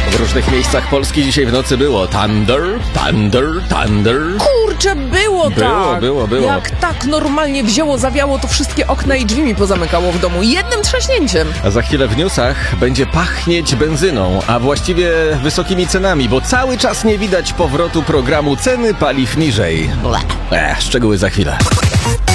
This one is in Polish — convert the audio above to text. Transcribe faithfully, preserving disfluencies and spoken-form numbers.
W różnych miejscach Polski dzisiaj w nocy było thunder, thunder, thunder. Kurczę, było, Było, tak. było, było. Jak tak normalnie wzięło, zawiało, to wszystkie okna i drzwi mi pozamykało w domu. Jednym trzaśnięciem. A za chwilę w newsach będzie pachnieć benzyną, a właściwie wysokimi cenami, bo cały czas nie widać powrotu programu ceny paliw niżej. Ech, szczegóły za chwilę.